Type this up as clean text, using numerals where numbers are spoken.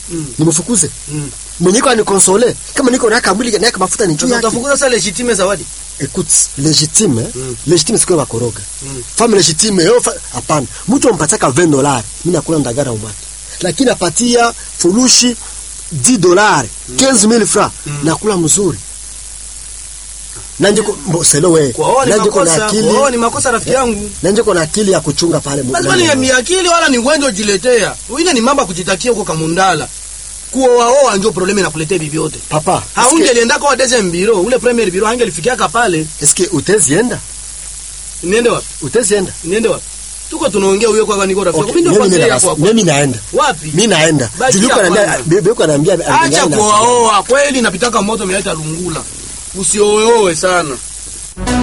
Nimfukuze. Mwenye kwa ni console. Kama niko na kamwili na mafuta ni juu yake. Utafukuza sasa legitime zawadi. Écoute, légitime c'est quoi bakoroga. Femme légitime hapana. Mtu ampataka $20, mimi nakula ndagara umaki. Lakini apatia furushi $10, 15,000 francs, nakula mzuri. Nanjiko selo wewe. Nanjiko na akili. Ni makosa rafiki yangu. Nanjiko na akili ya kuchunga pale mtu. Lazima ni akili wala ni uwezo ujiletea. Ile ni mambo kujitakia huko kamundala. Kuoa ndio problemi na kuletea bibi yote. Papa, haungelienda kwa deuxième bureau, ule premier bureau hangelifikia pale. Est-ce que utazienda? Niende wapi? Utazienda? Niende wapi? Tuko tunaongea huyo kwa niko rafiki. Okay. Mimi naenda. Wapi? Mimi naenda. Juliko ananiambia bebe yuko ananiambia acha kuoa kweli napitaka moto mnaita lungula. Usioe sana.